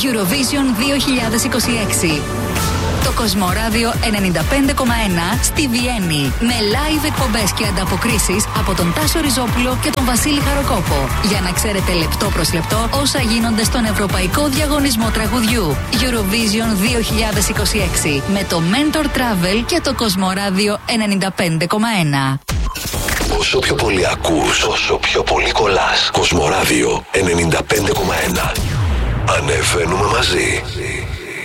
Eurovision 2026. Το Κοσμοράδιο 95,1 στη Βιέννη. Με live εκπομπές και ανταποκρίσεις από τον Τάσο Ριζόπουλο και τον Βασίλη Χαροκόπο. Για να ξέρετε λεπτό προς λεπτό όσα γίνονται στον Ευρωπαϊκό Διαγωνισμό Τραγουδιού. Eurovision 2026. Με το Mentor Travel και το Κοσμοράδιο 95,1. Όσο πιο πολύ ακούς, όσο πιο πολύ κολλάς. Κοσμοράδιο 95,1. Ανεβαίνουμε μαζί.